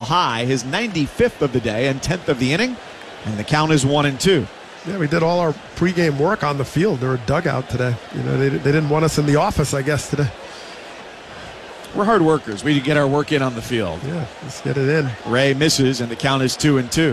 high, his 95th of the day and 10th of the inning. And the count is 1-2. Yeah, we did all our pregame work on the field. They were dugout today. You know, they didn't want us in the office, I guess, today. We're hard workers. We get our work in on the field. Yeah, let's get it in. Ray misses, and the count is 2-2.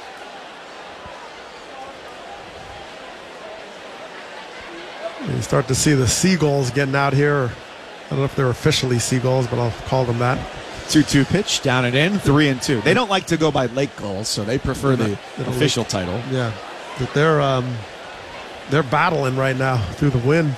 You start to see the seagulls getting out here. I don't know if they're officially seagulls, but I'll call them that. 2-2 pitch, down and in, 3-2. They don't like to go by lake gulls, so they prefer the official title. Yeah, but they're battling right now through the wind.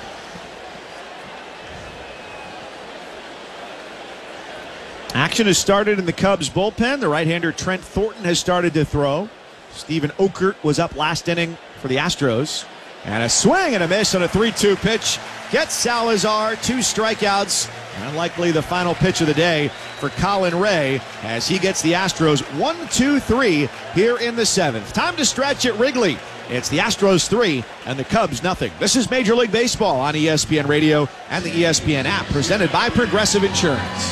Action has started in the Cubs bullpen. The right-hander Trent Thornton has started to throw. Stephen Okert was up last inning for the Astros. And a swing and a miss on a 3-2 pitch. Gets Salazar 2 strikeouts. And likely the final pitch of the day for Colin Ray as he gets the Astros 1-2-3 here in the 7th. Time to stretch at Wrigley. It's the Astros 3 and the Cubs nothing. This is Major League Baseball on ESPN Radio and the ESPN app, presented by Progressive Insurance.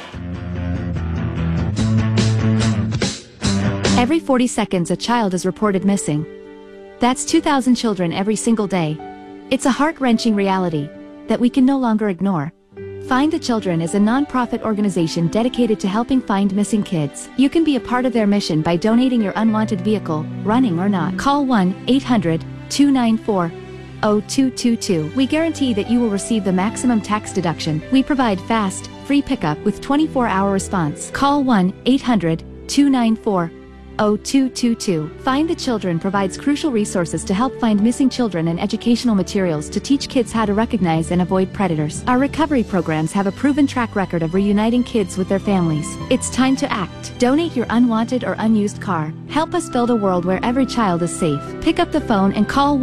Every 40 seconds a child is reported missing. That's 2,000 children every single day. It's a heart-wrenching reality that we can no longer ignore. Find the Children is a non-profit organization dedicated to helping find missing kids. You can be a part of their mission by donating your unwanted vehicle, running or not. Call 1-800-294-0222. We guarantee that you will receive the maximum tax deduction. We provide fast, free pickup with 24-hour response. Call 1-800-294-0222. Find the Children provides crucial resources to help find missing children and educational materials to teach kids how to recognize and avoid predators. Our recovery programs have a proven track record of reuniting kids with their families. It's time to act. Donate your unwanted or unused car. Help us build a world where every child is safe. Pick up the phone and call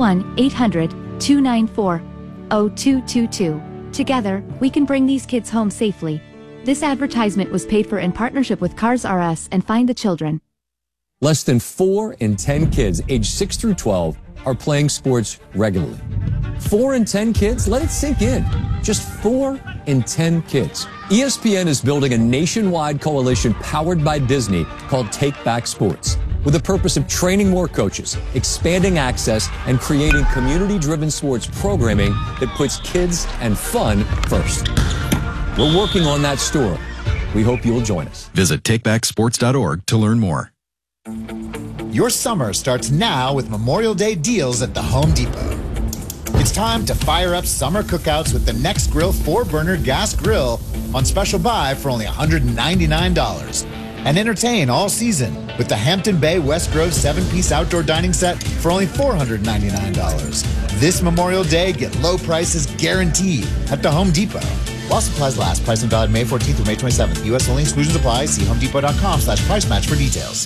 1-800-294-0222. Together, we can bring these kids home safely. This advertisement was paid for in partnership with Cars R Us and Find the Children. Less than 4 in 10 kids aged 6 through 12 are playing sports regularly. 4 in 10 kids? Let it sink in. Just 4 in 10 kids. ESPN is building a nationwide coalition powered by Disney called Take Back Sports, with the purpose of training more coaches, expanding access, and creating community-driven sports programming that puts kids and fun first. We're working on that story. We hope you'll join us. Visit takebacksports.org to learn more. Your summer starts now with Memorial Day deals at the Home Depot. It's time to fire up summer cookouts with the Nextgrill 4-burner gas grill on special buy for only $199. And entertain all season with the Hampton Bay West Grove 7-piece outdoor dining set for only $499. This Memorial Day, get low prices guaranteed at the Home Depot. While supplies last, price and valid May 14th through May 27th. U.S. only, exclusions apply. See homedepot.com/price match for details.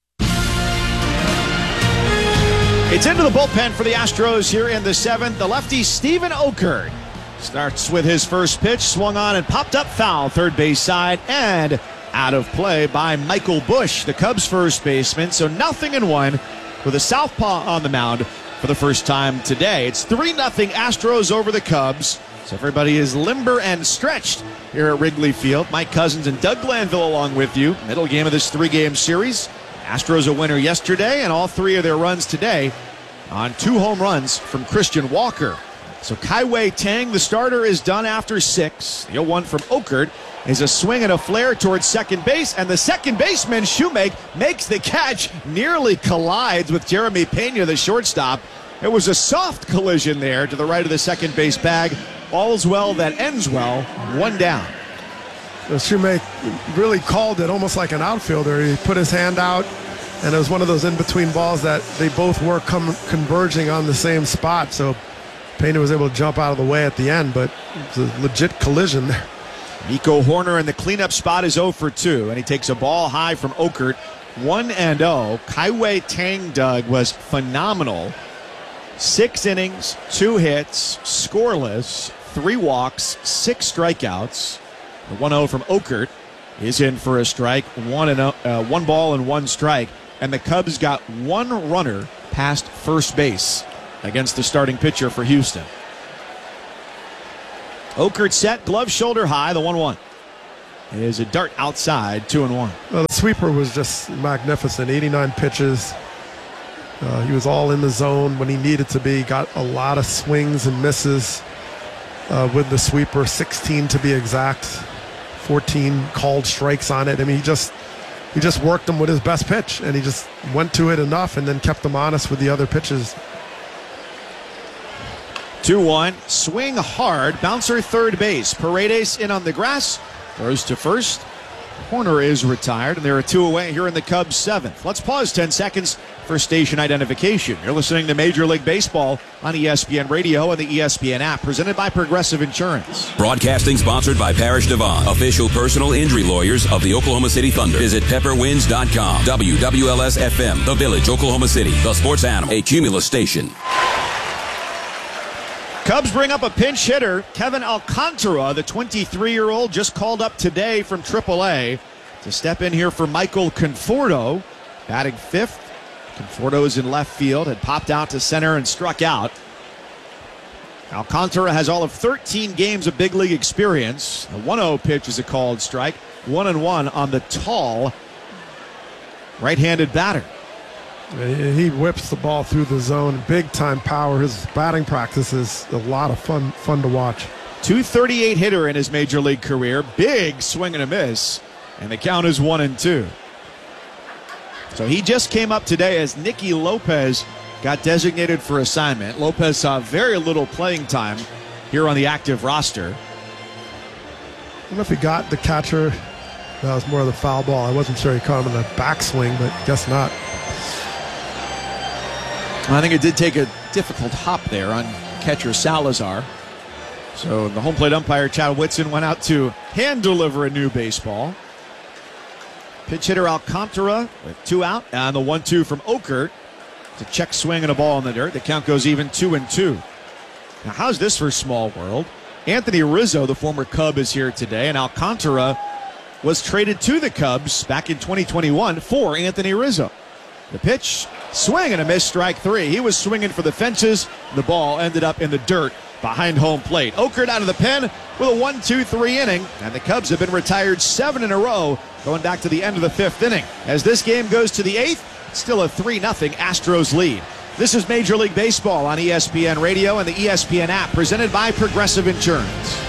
It's into the bullpen for the Astros here in the 7th. The lefty Stephen Okert starts with his first pitch, swung on and popped up foul, third base side, and out of play by Michael Busch, the Cubs first baseman. So 0-1 with a southpaw on the mound for the first time today. It's 3-0 Astros over the Cubs. So everybody is limber and stretched here at Wrigley Field. Mike Cousins and Doug Glanville along with you. Middle game of this 3-game series. Astros a winner yesterday, and all 3 of their runs today on 2 home runs from Christian Walker. So Kai-Wei Tang, the starter, is done after 6. The 0-1 from Okert is a swing and a flare towards second base, and the second baseman, Shoemake, makes the catch, nearly collides with Jeremy Pena, the shortstop. It was a soft collision there to the right of the second base bag. All's well that ends well, 1 down. Shoemake really called it almost like an outfielder. He put his hand out, and it was one of those in-between balls that they both were converging on the same spot. So Pena was able to jump out of the way at the end, but it's a legit collision there. Nico Horner in the cleanup spot is 0 for 2, and he takes a ball high from Okert, 1-0. Kai-Wei Tang, Doug, was phenomenal. 6 innings, 2 hits, scoreless, 3 walks, 6 strikeouts. The 1-0 from Okert is in for a strike, 1 ball and 1 strike. And the Cubs got 1 runner past first base against the starting pitcher for Houston. Okert set, glove shoulder high, the 1-1. It is a dart outside, 2-1. Well, the sweeper was just magnificent. 89 pitches. He was all in the zone when he needed to be. Got a lot of swings and misses with the sweeper, 16 to be exact. 14 called strikes on it. I mean, he just worked them with his best pitch, and he just went to it enough and then kept them honest with the other pitches. 2-1, swing hard, bouncer third base. Paredes in on the grass, throws to first. Horner is retired, and there are 2 away here in the Cubs' 7th. Let's pause 10 seconds for station identification. You're listening to Major League Baseball on ESPN Radio and the ESPN app, presented by Progressive Insurance. Broadcasting sponsored by Parrish Devon, official personal injury lawyers of the Oklahoma City Thunder. Visit pepperwinds.com. WWLS FM, The Village, Oklahoma City, the sports animal, a Cumulus station. Cubs bring up a pinch hitter, Kevin Alcantara, the 23-year-old, just called up today from AAA to step in here for Michael Conforto, batting 5th. Conforto is in left field, had popped out to center and struck out. Alcantara has all of 13 games of big league experience. The 1-0 pitch is a called strike, 1-1 on the tall right-handed batter. He whips the ball through the zone, big time power. His batting practice is a lot of fun to watch. .238 hitter in his major league career, big swing and a miss, and the count is 1-2. So he just came up today as Nicky Lopez got designated for assignment. Lopez saw very little playing time here on the active roster. I don't know if he got the catcher. That was more of the foul ball. I wasn't sure he caught him in the backswing, but guess not. I think it did take a difficult hop there on catcher Salazar. So the home plate umpire, Chad Whitson, went out to hand deliver a new baseball. Pitch hitter Alcantara with 2 out, and the 1-2 from Okert. It's a check swing and a ball in the dirt. The count goes even, 2-2. Now, how's this for small world? Anthony Rizzo, the former Cub, is here today, and Alcantara was traded to the Cubs back in 2021 for Anthony Rizzo. The pitch, swing and a miss, strike 3. He was swinging for the fences. The ball ended up in the dirt behind home plate. Okert out of the pen with a 1-2-3 inning, and the Cubs have been retired 7 in a row going back to the end of the 5th inning. As this game goes to the 8th, still a 3-0 Astros lead. This is Major League Baseball on ESPN Radio and the ESPN app, presented by Progressive Insurance.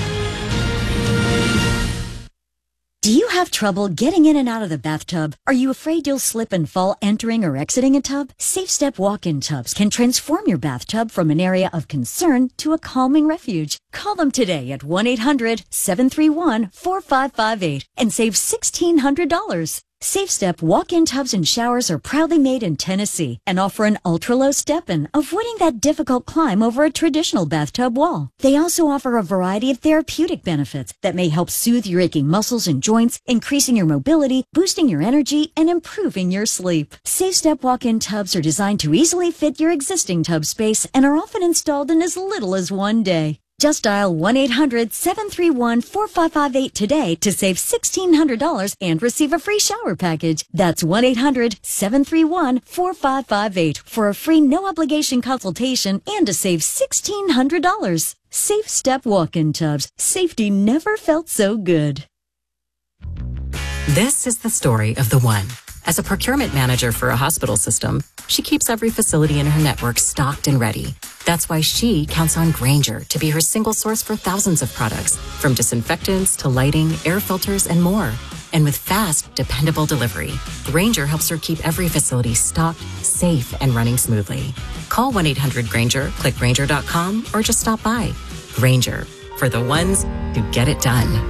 Do you have trouble getting in and out of the bathtub? Are you afraid you'll slip and fall entering or exiting a tub? Safe Step walk-in tubs can transform your bathtub from an area of concern to a calming refuge. Call them today at 1-800-731-4558 and save $1,600. Safe Step walk-in tubs and showers are proudly made in Tennessee and offer an ultra-low step-in, avoiding that difficult climb over a traditional bathtub wall. They also offer a variety of therapeutic benefits that may help soothe your aching muscles and joints, increasing your mobility, boosting your energy, and improving your sleep. Safe Step walk-in tubs are designed to easily fit your existing tub space and are often installed in as little as 1 day. Just dial 1-800-731-4558 today to save $1,600 and receive a free shower package. That's 1-800-731-4558 for a free no-obligation consultation and to save $1,600. Safe Step walk-in tubs. Safety never felt so good. This is the story of the one. As a procurement manager for a hospital system, she keeps every facility in her network stocked and ready. That's why she counts on Grainger to be her single source for thousands of products, from disinfectants to lighting, air filters, and more. And with fast, dependable delivery, Grainger helps her keep every facility stocked, safe, and running smoothly. Call 1-800-GRAINGER, click Grainger.com, or just stop by. Grainger, for the ones who get it done.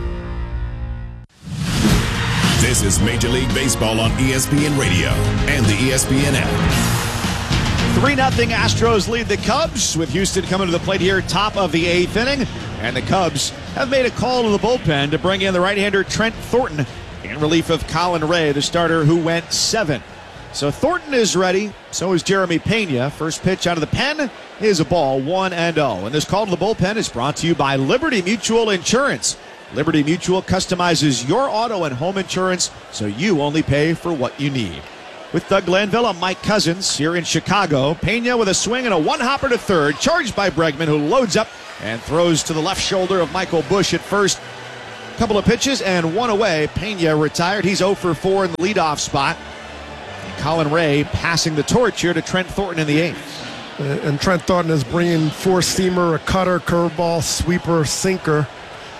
This is Major League Baseball on ESPN Radio and the ESPN app. 3-0 Astros lead the Cubs, with Houston coming to the plate here, top of the 8th inning. And the Cubs have made a call to the bullpen to bring in the right-hander Trent Thornton in relief of Colin Ray, the starter who went 7. So Thornton is ready. So is Jeremy Pena. First pitch out of the pen is a ball, 1-0. And this call to the bullpen is brought to you by Liberty Mutual Insurance. Liberty Mutual customizes your auto and home insurance so you only pay for what you need. With Doug Glanville, I'm Mike Cousins here in Chicago. Pena with a swing and a one-hopper to third, charged by Bregman, who loads up and throws to the left shoulder of Michael Busch at first. Couple of pitches and one away. Pena retired. He's 0 for 4 in the leadoff spot. And Colin Ray passing the torch here to Trent Thornton in the 8th. And Trent Thornton is bringing four-seamer, a cutter, curveball, sweeper, sinker.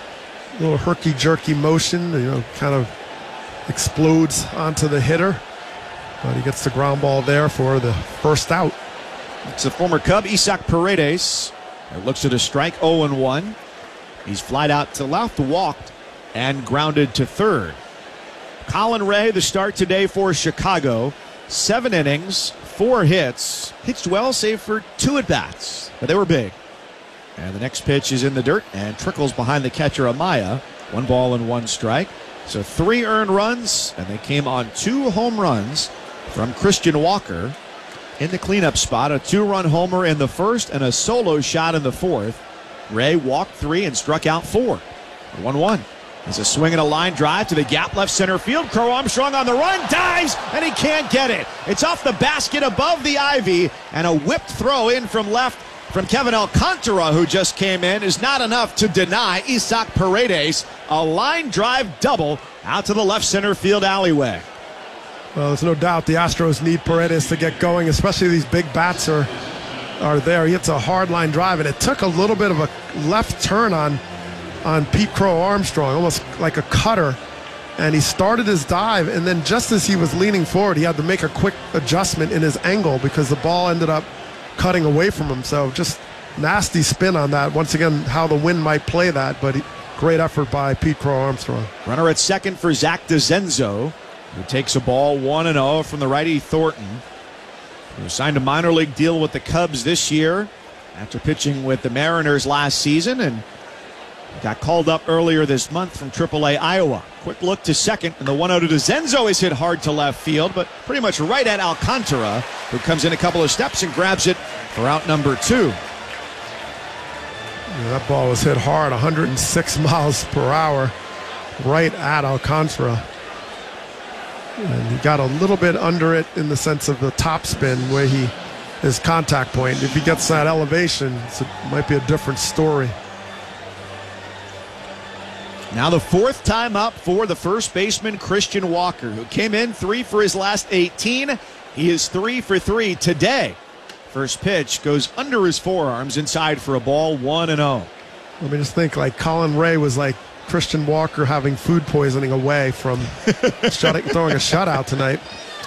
A little herky-jerky motion, kind of explodes onto the hitter. But he gets the ground ball there for the first out. It's the former Cub, Isaac Paredes. It looks at a strike, 0-1. He's flied out to left, walked, and grounded to third. Colin Ray, the start today for Chicago. 7 innings, 4 hits. Pitched well, save for 2 at-bats. But they were big. And the next pitch is in the dirt and trickles behind the catcher, Amaya. 1 ball and 1 strike. So 3 earned runs, and they came on 2 home runs from Christian Walker in the cleanup spot. A 2-run homer in the first and a solo shot in the 4th. Ray walked 3 and struck out 4. 1-1. There's a swing and a line drive to the gap left center field. Crow Armstrong on the run, dives, and he can't get it. It's off the basket above the ivy, and a whipped throw in from left from Kevin Alcantara, who just came in, is not enough to deny Isaac Paredes a line drive double out to the left center field alleyway. Well, there's no doubt the Astros need Paredes to get going, especially these big bats are there. He hits a hard line drive, and it took a little bit of a left turn on Pete Crow Armstrong, almost like a cutter. And he started his dive, and then just as he was leaning forward, he had to make a quick adjustment in his angle because the ball ended up cutting away from him. So just nasty spin on that. Once again, how the wind might play that, but great effort by Pete Crow Armstrong. Runner at second for Zach DeZenzo, who takes a ball 1-0 from the righty Thornton, who signed a minor league deal with the Cubs this year after pitching with the Mariners last season and got called up earlier this month from AAA Iowa. Quick look to second, and the 1-0 to DeZenzo is hit hard to left field, but pretty much right at Alcantara, who comes in a couple of steps and grabs it for out number 2. Yeah, that ball was hit hard, 106 miles per hour, right at Alcantara. And he got a little bit under it in the sense of the top spin where his contact point. If he gets that elevation, it might be a different story. Now the 4th time up for the first baseman, Christian Walker, who came in 3 for his last 18. He is 3 for 3 today. First pitch goes under his forearms, inside for a ball, 1-0. Let me just think, like Colin Ray was like Christian Walker having food poisoning away from throwing a shutout tonight.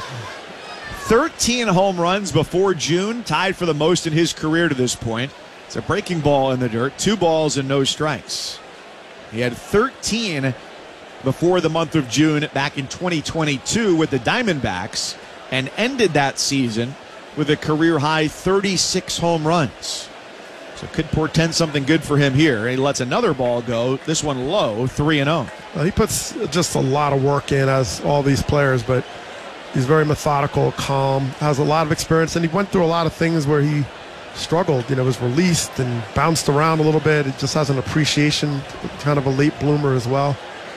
13 home runs before June, tied for the most in his career to this point. It's a breaking ball in the dirt, 2 balls and no strikes. He had 13 before the month of June back in 2022 with the Diamondbacks and ended that season with a career-high 36 home runs. So it could portend something good for him here. He lets another ball go, this one low, 3-0. Well, he puts just a lot of work in, as all these players, but he's very methodical, calm, has a lot of experience, and he went through a lot of things where he struggled, was released and bounced around a little bit. It just has an appreciation, kind of a late bloomer as well.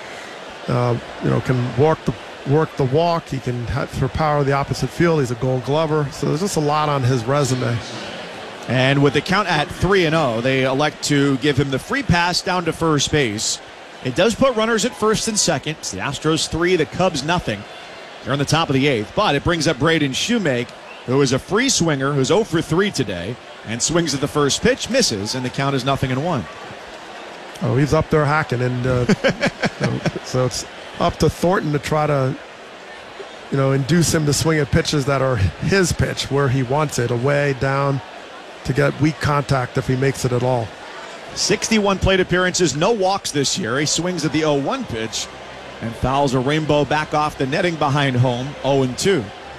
Can work the walk. He can hit for power the opposite field. He's a Gold Glover. So there's just a lot on his resume. And with the count at 3-0, they elect to give him the free pass down to first base. It does put runners at first and second. It's the Astros 3, the Cubs nothing. They're on the top of the 8th, but it brings up Braden Shoemake, who is a free swinger, who's 0 for 3 today, and swings at the first pitch, misses, and the count is 0-1. Oh, he's up there hacking, and so it's up to Thornton to try to, induce him to swing at pitches that are his pitch, where he wants it, away, down, to get weak contact if he makes it at all. 61 plate appearances, no walks this year. He swings at the 0-1 pitch and fouls a rainbow back off the netting behind home, 0-2.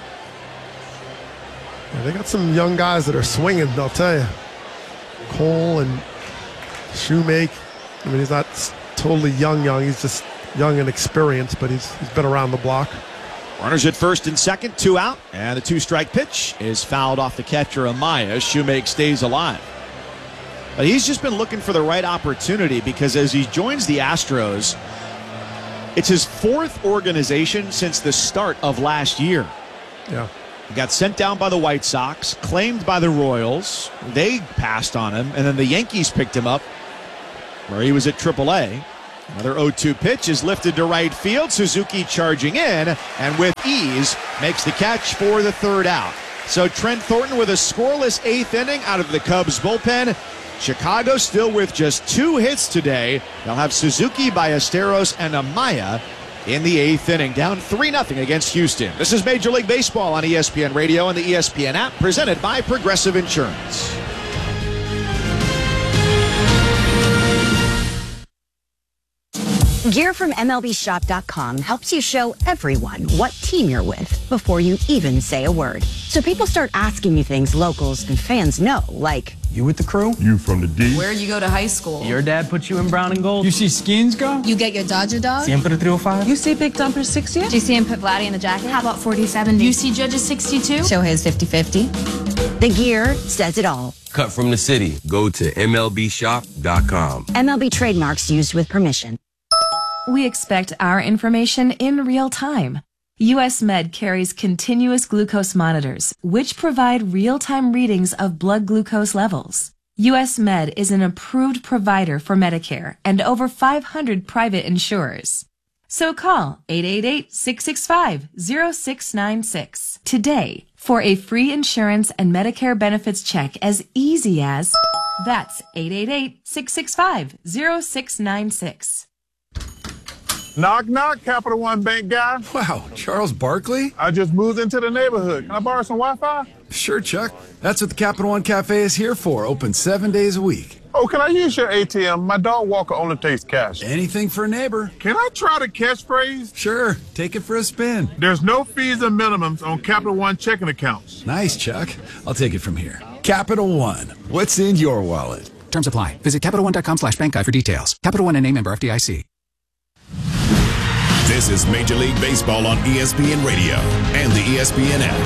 Yeah, they got some young guys that are swinging, I'll tell you. Cole and Shoemake. I mean, he's not totally young. He's just young and experienced, but he's been around the block. Runners at first and second, 2 out, and the 2-strike pitch is fouled off the catcher, Amaya. Shoemake stays alive. But he's just been looking for the right opportunity because as he joins the Astros, it's his 4th organization since the start of last year. Yeah. He got sent down by the White Sox, claimed by the Royals. They passed on him, and then the Yankees picked him up where he was at AAA. Another 0-2 pitch is lifted to right field. Suzuki charging in, and with ease makes the catch for the third out. So Trent Thornton with a scoreless 8th inning out of the Cubs bullpen. Chicago still with just 2 hits today. They'll have Suzuki, Ballesteros, and Amaya in the 8th inning, down 3-0 against Houston. This is Major League Baseball on ESPN Radio and the ESPN app, presented by Progressive Insurance. Gear from MLBShop.com helps you show everyone what team you're with before you even say a word. So people start asking you things locals and fans know, like, you with the crew? You from the D? Where you go to high school? Your dad put you in brown and gold? You see Skins go? You get your Dodger dog? Siempre 305? You see Big Dumper 60? Do you see him put Vladdy in the jacket? How about 40-70? You see Judges 62? Show his 50-50. The gear says it all. Cut from the city. Go to MLBShop.com. MLB trademarks used with permission. We expect our information in real time. US Med carries continuous glucose monitors, which provide real-time readings of blood glucose levels. US Med is an approved provider for Medicare and over 500 private insurers. So call 888-665-0696 today for a free insurance and Medicare benefits check as easy as, that's 888-665-0696. Knock, knock, Capital One Bank guy. Wow, Charles Barkley? I just moved into the neighborhood. Can I borrow some Wi-Fi? Sure, Chuck. That's what the Capital One Cafe is here for, open 7 days a week. Oh, can I use your ATM? My dog walker only takes cash. Anything for a neighbor. Can I try the catchphrase? Sure, take it for a spin. There's no fees and minimums on Capital One checking accounts. Nice, Chuck. I'll take it from here. Capital One, what's in your wallet? Terms apply. Visit CapitalOne.com/bankguide for details. Capital One NA, member FDIC. This is Major League Baseball on ESPN Radio and the ESPN app.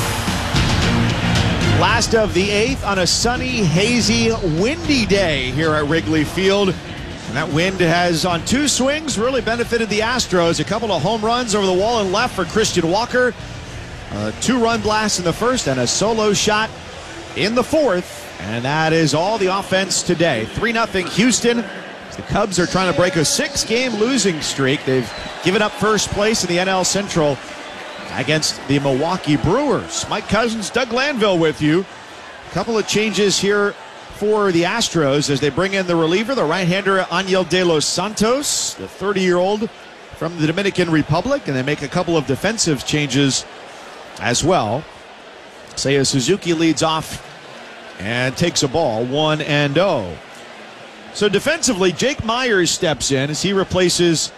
Last of the 8th on a sunny, hazy, windy day here at Wrigley Field. And that wind has, on 2 swings, really benefited the Astros. A couple of home runs over the wall and left for Christian Walker. A 2-run blast in the first and a solo shot in the 4th. And that is all the offense today. 3-0 Houston. The Cubs are trying to break a 6-game losing streak. They've given up first place in the NL Central against the Milwaukee Brewers. Mike Cousins, Doug Glanville with you. A couple of changes here for the Astros as they bring in the reliever, the right-hander Ángel de los Santos, the 30-year-old from the Dominican Republic, and they make a couple of defensive changes as well. Seiya Suzuki leads off and takes a ball, 1-0. So defensively, Jake Myers steps in as he replaces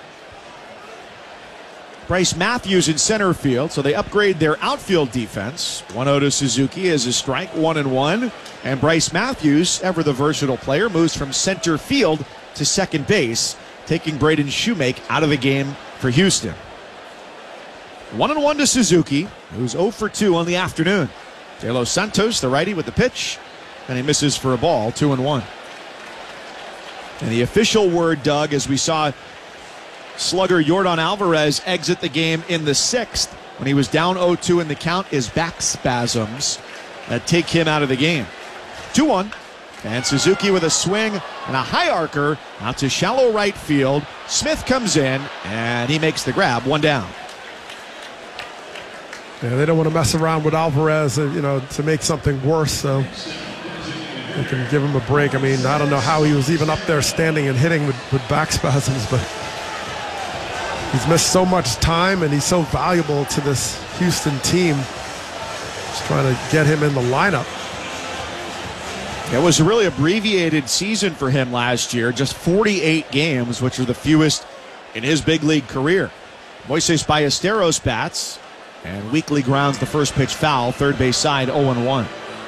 Bryce Matthews in center field. So they upgrade their outfield defense. 1-0 to Suzuki as a strike, 1-1. And Bryce Matthews, ever the versatile player, moves from center field to second base, taking Braden Shoemake out of the game for Houston. 1-1 to Suzuki, who's 0 for 2 on the afternoon. De Los Santos, the righty, with the pitch, and he misses for a ball, 2-1. And the official word, Doug, as we saw slugger Yordan Alvarez exit the game in the 6th when he was down 0-2 in the count, is back spasms that take him out of the game. 2-1. And Suzuki with a swing and a high arcer out to shallow right field. Smith comes in, and he makes the grab, 1 down. Yeah, they don't want to mess around with Alvarez, to make something worse, so they can give him a break. I mean, I don't know how he was even up there standing and hitting with back spasms, but he's missed so much time, and he's so valuable to this Houston team. Just trying to get him in the lineup. It was a really abbreviated season for him last year, just 48 games, which are the fewest in his big league career. Moises Ballesteros bats and weakly grounds the first pitch foul, third base side, 0-1.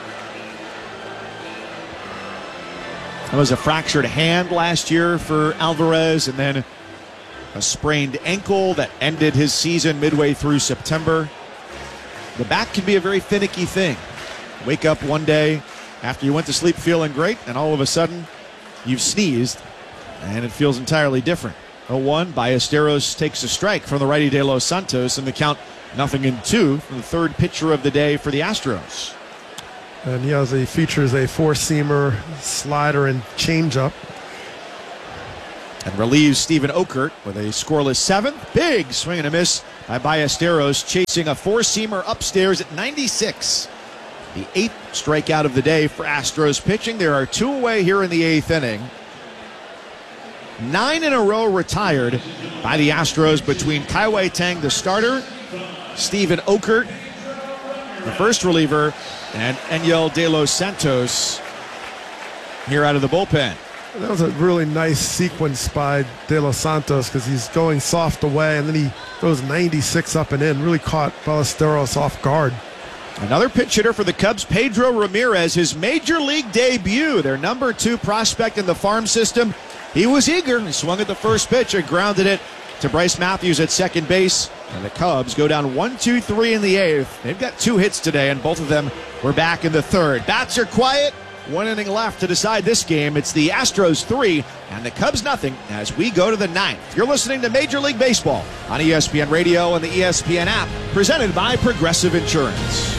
That was a fractured hand last year for Alvarez, and then a sprained ankle that ended his season midway through September. The back can be a very finicky thing. Wake up one day after you went to sleep feeling great, and all of a sudden you've sneezed, and it feels entirely different. 0-1, Ballesteros takes a strike from the righty De Los Santos, and the count 0-2 from the third pitcher of the day for the Astros. And he features a four-seamer, slider, and changeup. and relieves Steven Okert with a scoreless 7th. Big swing and a miss by Ballesteros, chasing a four-seamer upstairs at 96. The 8th strikeout of the day for Astros pitching. There are 2 away here in the 8th inning. 9 in a row retired by the Astros between Kai Tang, the starter, Steven Okert, the first reliever, and Enyel De Los Santos here out of the bullpen. That was a really nice sequence by De Los Santos because he's going soft away, and then he goes 96 up and in. Really caught Ballesteros off guard. Another pitch hitter for the Cubs, Pedro Ramirez, his major league debut, their number 2 prospect in the farm system. He was eager. He swung at the first pitch and grounded it to Bryce Matthews at second base. And the Cubs go down 1-2-3 in the 8th. They've got 2 hits today, and both of them were back in the 3rd. Bats are quiet. 1 inning left to decide this game. It's the Astros 3 and the Cubs nothing as we go to the 9th. You're listening to Major League Baseball on ESPN Radio and the ESPN app, presented by Progressive Insurance.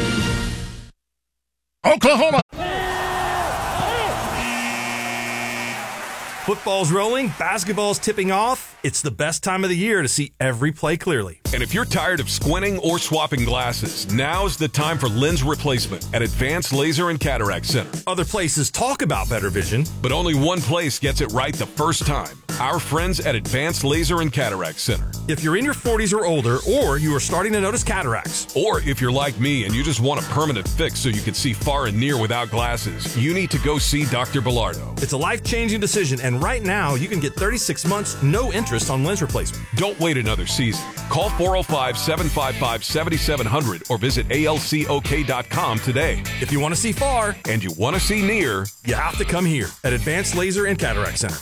Oklahoma. Football's rolling, basketball's tipping off. It's the best time of the year to see every play clearly. And if you're tired of squinting or swapping glasses, now's the time for lens replacement at Advanced Laser and Cataract Center. Other places talk about better vision, but only one place gets it right the first time. Our friends at Advanced Laser and Cataract Center. If you're in your 40s or older, or you are starting to notice cataracts, or if you're like me and you just want a permanent fix so you can see far and near without glasses, you need to go see Dr. Bilardo. It's a life-changing decision, and right now you can get 36 months, no interest on lens replacement. Don't wait another season. Call 405-755-7700 or visit alcok.com today. If you want to see far and you want to see near, you have to come here at Advanced Laser and Cataract Center.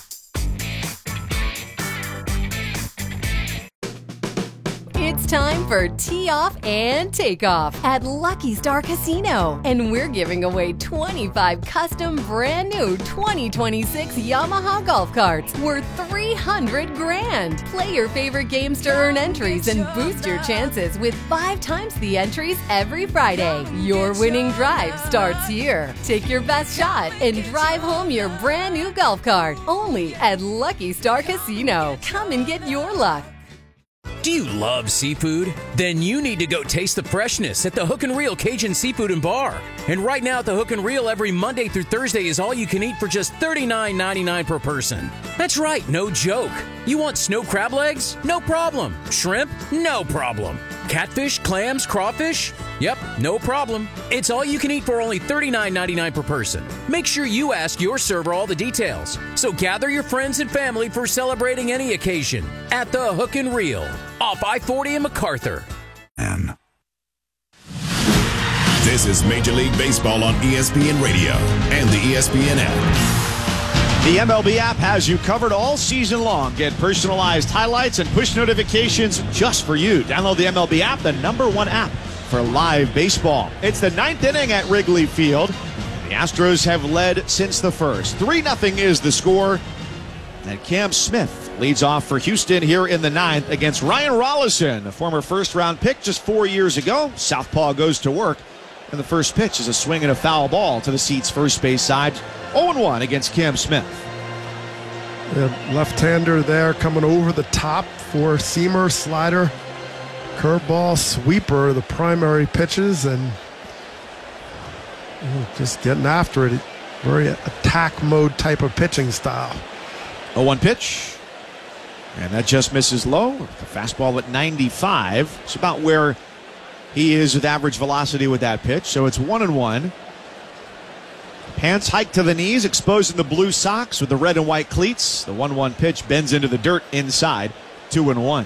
It's time for Tee Off and Takeoff at Lucky Star Casino. And we're giving away 25 custom brand new 2026 Yamaha golf carts worth $300 grand. Play your favorite games to earn entries and boost your chances with 5 times the entries every Friday. Your winning drive starts here. Take your best shot and drive home your brand new golf cart. Only at Lucky Star Casino. Come and get your luck. Do you love seafood? Then you need to go taste the freshness at the Hook and Reel Cajun Seafood and Bar. And right now at the Hook and Reel, every Monday through Thursday is all you can eat for just $39.99 per person. That's right, no joke. You want snow crab legs? No problem. Shrimp? No problem. Catfish, clams, crawfish? Yep, no problem. It's all you can eat for only $39.99 per person. Make sure you ask your server all the details. So gather your friends and family for celebrating any occasion at the Hook and Reel, off I-40 in MacArthur. This is Major League Baseball on ESPN Radio and the ESPN app. The MLB app has you covered all season long. Get personalized highlights and push notifications just for you. Download the MLB app, the #1 app for live baseball. It's the 9th inning at Wrigley Field. The Astros have led since the first. 3-0 is the score. And Cam Smith leads off for Houston here in the 9th against Ryan Rollison, a former first-round pick just 4 years ago. Southpaw goes to work. And the first pitch is a swing and a foul ball to the seats first base side. 0-1 against Cam Smith. The left-hander there coming over the top, four-seamer, slider, curveball, sweeper, the primary pitches, and just getting after it. Very attack mode type of pitching style. 0-1 pitch. And that just misses low. The fastball at 95. It's about where he is with average velocity with that pitch. So it's 1-1. Pants hiked to the knees, exposing the blue socks with the red and white cleats. The 1-1 pitch bends into the dirt inside. 2-1.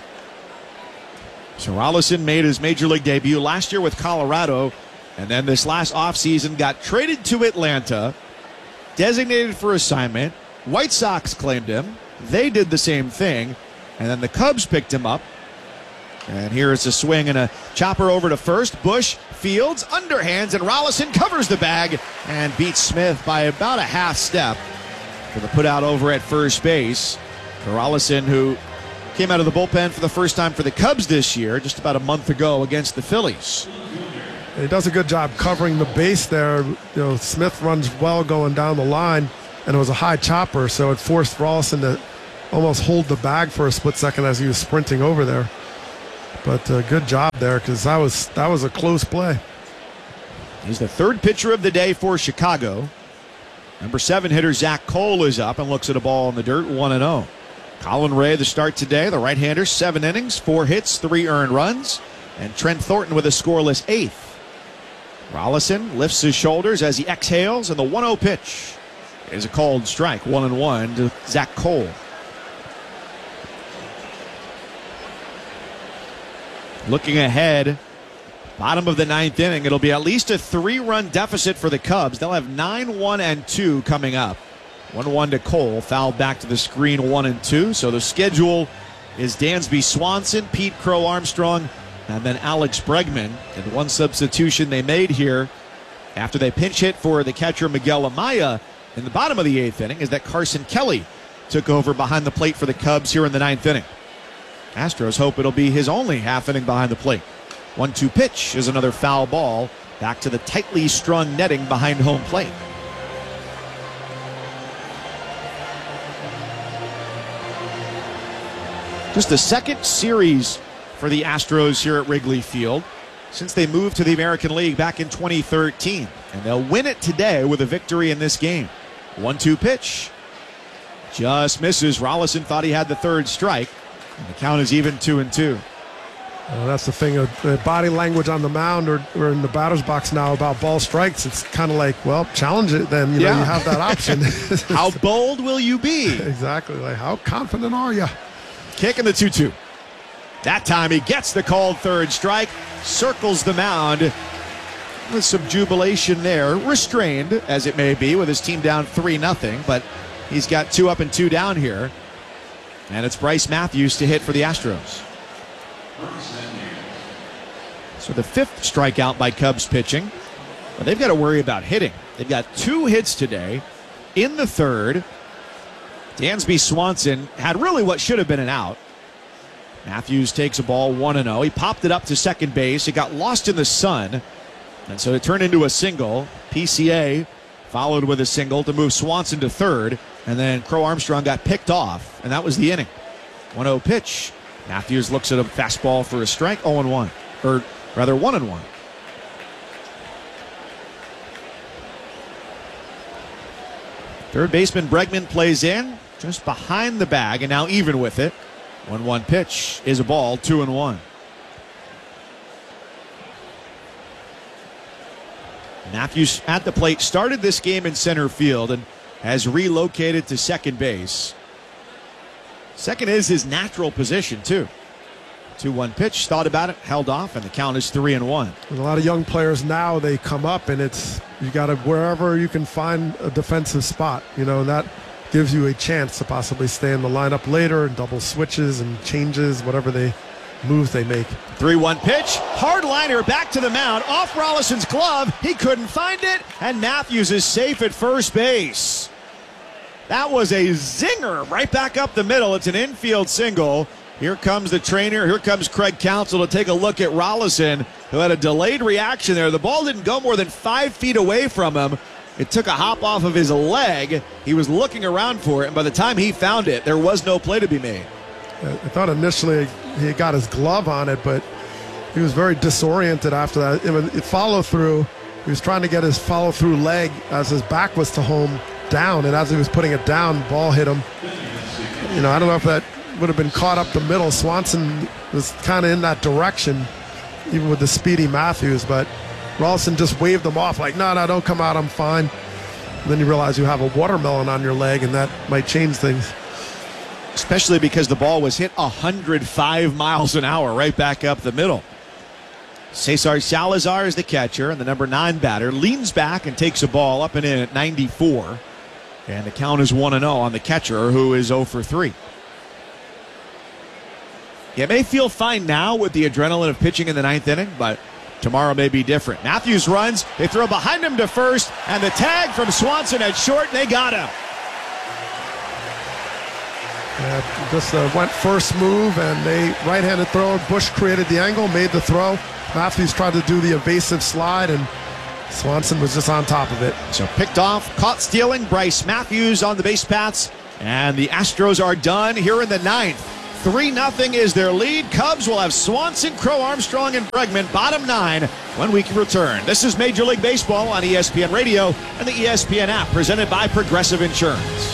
So Rollison made his major league debut last year with Colorado, and then this last offseason got traded to Atlanta, designated for assignment. White Sox claimed him. They did the same thing, and then the Cubs picked him up. And here is a swing and a chopper over to first. Bush fields, underhands, and Rollison covers the bag and beats Smith by about a half step for the putout over at first base. For Rollison, who came out of the bullpen for the first time for the Cubs this year, just about a month ago against the Phillies. He does a good job covering the base there. Smith runs well going down the line. and it was a high chopper, so it forced Rolison to almost hold the bag for a split second as he was sprinting over there. But good job there, because that was a close play. He's the third pitcher of the day for Chicago. Number 7 hitter Zach Cole is up and looks at a ball in the dirt, 1-0. Colin Ray, the start today, the right-hander, 7 innings, 4 hits, 3 earned runs. And Trent Thornton with a scoreless 8th. Rolison lifts his shoulders as he exhales, and the 1-0 pitch is a called strike, 1-1 to Zach Cole. Looking ahead, bottom of the 9th inning, it'll be at least a 3-run deficit for the Cubs. They'll have 9-1-2 coming up. 1-1 to Cole, fouled back to the screen, 1-2. So the schedule is Dansby Swanson, Pete Crow Armstrong, and then Alex Bregman. And one substitution they made here after they pinch hit for the catcher Miguel Amaya in the bottom of the 8th inning is that Carson Kelly took over behind the plate for the Cubs here in the 9th inning. Astros hope it'll be his only half inning behind the plate. 1-2 pitch is another foul ball back to the tightly strung netting behind home plate. Just the second series for the Astros here at Wrigley Field since they moved to the American League back in 2013. And they'll win it today with a victory in this game. 1-2 pitch. Just misses. Rolison thought he had the third strike. And the count is even 2-2. That's the thing. The body language on the mound or in the batter's box now about ball strikes. It's kind of like, well, challenge it then. You know, you have that option. How bold will you be? Exactly. Like, how confident are you? Kicking the 2-2. That time he gets the called third strike, circles the mound with some jubilation there, restrained as it may be with his team down 3-0, but he's got 2 up and 2 down here. And it's Bryce Matthews to hit for the Astros. So the 5th strikeout by Cubs pitching. But they've got to worry about hitting. They've got 2 hits today. In the 3rd, Dansby Swanson had really what should have been an out. Matthews takes a ball 1-0. He popped it up to second base. It got lost in the sun. And so it turned into a single. PCA followed with a single to move Swanson to 3rd. And then Crow Armstrong got picked off. And that was the inning. 1-0 pitch. Matthews looks at a fastball for a strike. 0-1. Or rather 1-1. Third baseman Bregman plays in just behind the bag and now even with it. 1-1 pitch is a ball, 2-1. Matthews at the plate started this game in center field and has relocated to second base. Second is his natural position, too. 2-1 pitch, thought about it, held off, and the count is 3-1. A lot of young players now, they come up, and it's you got to wherever you can find a defensive spot, you know, and that gives you a chance to possibly stay in the lineup later and double switches and changes, whatever moves they make. 3-1 pitch, hard liner back to the mound, off Rollison's glove. He couldn't find it, and Matthews is safe at first base. That was a zinger right back up the middle. It's an infield single. Here comes the trainer. Here comes Craig Counsell to take a look at Rollison, who had a delayed reaction there. The ball didn't go more than 5 feet away from him. It took a hop off of his leg. He was looking around for it, and by the time he found it, there was no play to be made. I thought initially he got his glove on it, but he was very disoriented after that. It follow through. He was trying to get his follow through leg as his back was to home down, and as he was putting it down, ball hit him. You know, I don't know if that would have been caught up the middle. Swanson was kind of in that direction, even with the speedy Matthews, but Rolison just waved him off like, no, don't come out, I'm fine. And then you realize you have a watermelon on your leg, and that might change things. Especially because the ball was hit 105 miles an hour right back up the middle. Cesar Salazar is the catcher, and the number 9 batter leans back and takes a ball up and in at 94. And the count is 1-0 on the catcher, who is 0 for 3. It may feel fine now with the adrenaline of pitching in the 9th inning, but tomorrow may be different. Matthews runs. They throw behind him to first, and the tag from Swanson at short, and they got him. Just went first move, and they right-handed throw. Bush created the angle, made the throw. Matthews tried to do the evasive slide, and Swanson was just on top of it. So picked off, caught stealing. Bryce Matthews on the base paths. And the Astros are done here in the 9th. 3-0 is their lead. Cubs will have Swanson, Crow Armstrong, and Bregman bottom 9 when we can return. This is Major League Baseball on ESPN Radio and the ESPN app, presented by Progressive Insurance.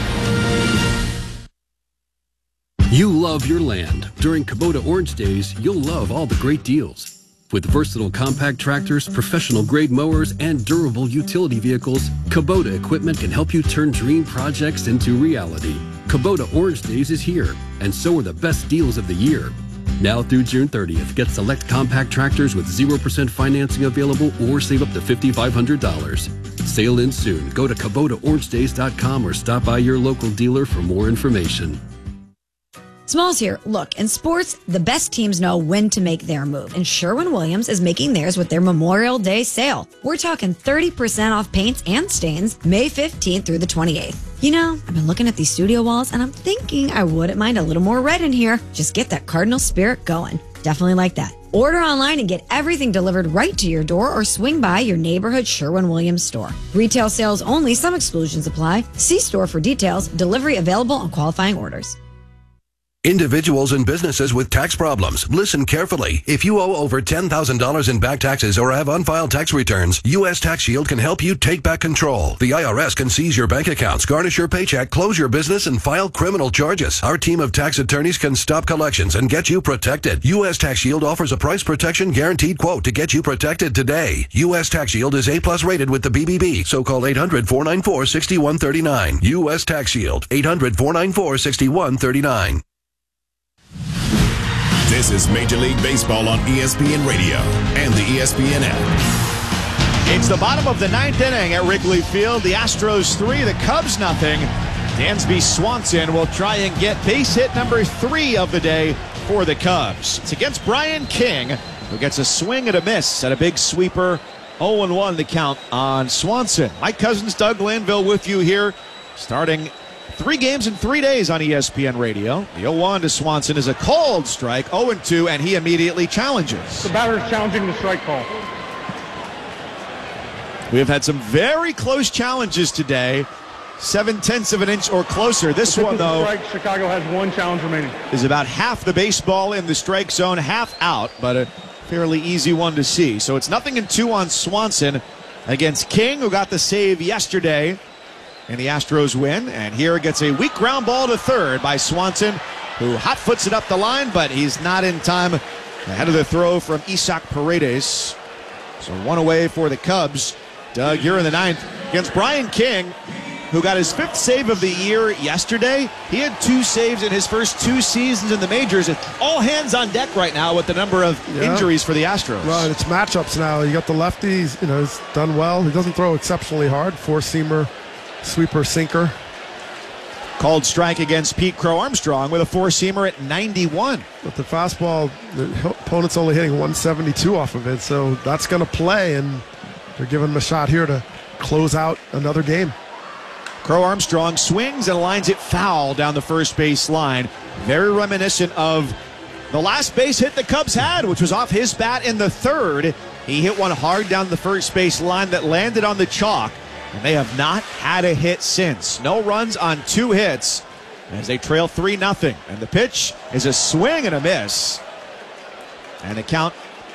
You love your land. During Kubota Orange Days, you'll love all the great deals. With versatile compact tractors, professional-grade mowers, and durable utility vehicles, Kubota equipment can help you turn dream projects into reality. Kubota Orange Days is here, and so are the best deals of the year. Now through June 30th, get select compact tractors with 0% financing available or save up to $5,500. Sale ends soon. Go to KubotaOrangeDays.com or stop by your local dealer for more information. Smalls here. Look, in sports, the best teams know when to make their move, and Sherwin-Williams is making theirs with their Memorial Day sale. We're talking 30% off paints and stains May 15th through the 28th. You know, I've been looking at these studio walls, and I'm thinking I wouldn't mind a little more red in here. Just get that Cardinal spirit going. Definitely like that. Order online and get everything delivered right to your door or swing by your neighborhood Sherwin-Williams store. Retail sales only. Some exclusions apply. See store for details. Delivery available on qualifying orders. Individuals and businesses with tax problems, listen carefully. If you owe over $10,000 in back taxes or have unfiled tax returns, U.S. Tax Shield can help you take back control. The IRS can seize your bank accounts, garnish your paycheck, close your business, and file criminal charges. Our team of tax attorneys can stop collections and get you protected. U.S. Tax Shield offers a price protection guaranteed quote to get you protected today. U.S. Tax Shield is A+ rated with the BBB, so call 800-494-6139. U.S. Tax Shield, 800-494-6139. This is Major League Baseball on ESPN Radio and the ESPN app. It's the bottom of the 9th inning at Wrigley Field. The Astros 3, the Cubs 0. Dansby Swanson will try and get base hit number 3 of the day for the Cubs. It's against Brian King, who gets a swing and a miss at a big sweeper. 0-1 the count on Swanson. Mike Cousins, Doug Linville with you here, starting 3 games in 3 days on ESPN Radio. The 0-1 to Swanson is a called strike, 0-2, and he immediately challenges. The batter is challenging the strike call. We have had some very close challenges today, 0.7 of an inch or closer. This one, though, Chicago has 1 challenge remaining. Is about half the baseball in the strike zone, half out, but a fairly easy one to see. So it's 0-2 on Swanson against King, who got the save yesterday. And the Astros win, and here gets a weak ground ball to third by Swanson, who hot-foots it up the line, but he's not in time ahead of the throw from Isaac Paredes. So 1 away for the Cubs. Doug, you're in the 9th against Brian King, who got his 5th save of the year yesterday. He had 2 saves in his first 2 seasons in the majors. It's all hands on deck right now with the number of injuries for the Astros. Well, it's matchups now. You got the lefties, he's done well. He doesn't throw exceptionally hard. 4-seamer. Sweeper sinker. Called strike against Pete Crow Armstrong with a 4-seamer at 91. But the fastball, the opponent's only hitting 172 off of it, so that's going to play, and they're giving him a shot here to close out another game. Crow Armstrong swings and lines it foul down the first base line. Very reminiscent of the last base hit the Cubs had, which was off his bat in the 3rd. He hit one hard down the first base line that landed on the chalk. And they have not had a hit since. No runs on 2 hits as they trail 3-0. And the pitch is a swing and a miss. And the count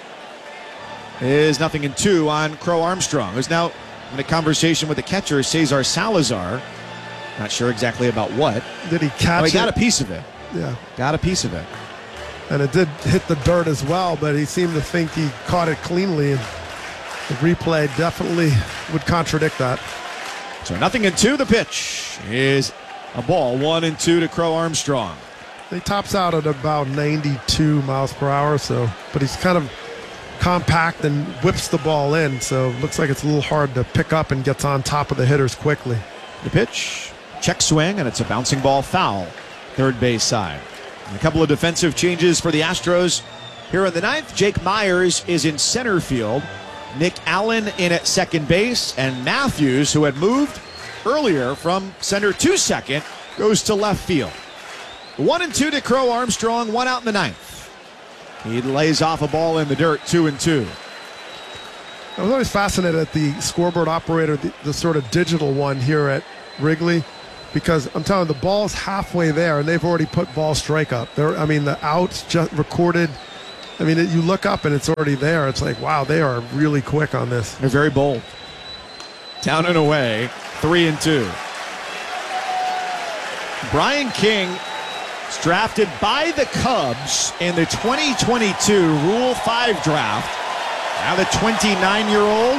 is 0-2 on Crow Armstrong, who's now in a conversation with the catcher, Cesar Salazar. Not sure exactly about what. Did he catch it? He got a piece of it. Yeah. Got a piece of it. And it did hit the dirt as well, but he seemed to think he caught it cleanly. And the replay definitely would contradict that. So 0-2. The pitch is a ball. 1-2 to Crow Armstrong. He tops out at about 92 miles per hour, but he's kind of compact and whips the ball in, so it looks like it's a little hard to pick up and gets on top of the hitters quickly. The pitch, check swing, and it's a bouncing ball foul, third base side. And a couple of defensive changes for the Astros. Here in the 9th, Jake Myers is in center field. Nick Allen in at second base, and Matthews, who had moved earlier from center to second, goes to left field. 1-2 to Crow Armstrong, 1 out in the 9th. He lays off a ball in the dirt, 2-2. I was always fascinated at the scoreboard operator, the sort of digital one here at Wrigley, because I'm telling you, the ball's halfway there, and they've already put ball strike up. The outs just recorded. I mean, you look up, and it's already there. It's like, wow, they are really quick on this. They're very bold. Down and away, 3-2. Brian King is drafted by the Cubs in the 2022 Rule 5 draft. Now the 29-year-old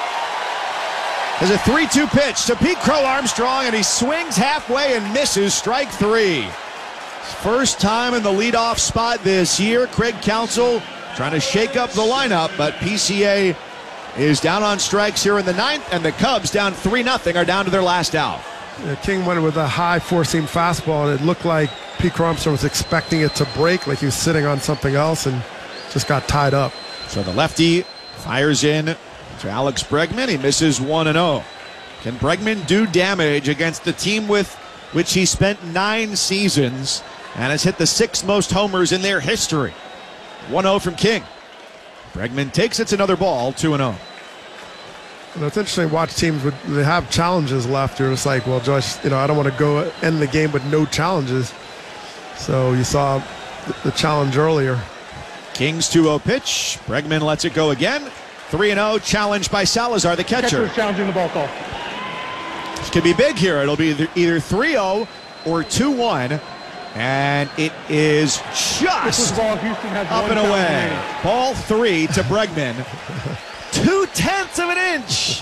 has a 3-2 pitch to Pete Crow Armstrong, and he swings halfway and misses strike 3. First time in the leadoff spot this year. Craig Counsell trying to shake up the lineup, but PCA is down on strikes here in the 9th, and the Cubs down 3-0 are down to their last out. King went with a high four-seam fastball, and it looked like Pete Crow Armstrong was expecting it to break, like he was sitting on something else, and just got tied up. So the lefty fires in to Alex Bregman. He misses 1-0. Can Bregman do damage against the team with which he spent 9 seasons and has hit the 6th most homers in their history? 1-0 from King. Bregman takes it's another ball, 2-0. It's interesting to watch teams they have challenges left. You're just like, well, Josh, I don't want to go end the game with no challenges. So you saw the challenge earlier. King's 2-0 pitch. Bregman lets it go again. 3-0, challenged by Salazar, the catcher. Challenging the ball call. This could be big here. It'll be either 3-0 or 2-1. And it is just up and away. Ball 3 to Bregman. 0.2 of an inch.